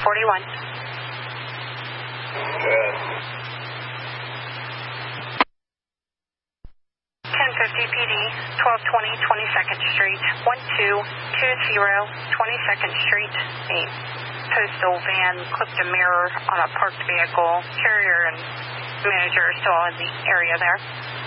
41. Good. 1050 PD, 1220 22nd Street, 1220 22nd Street. A postal van clipped a mirror on a parked vehicle. Carrier and manager are still in the area there.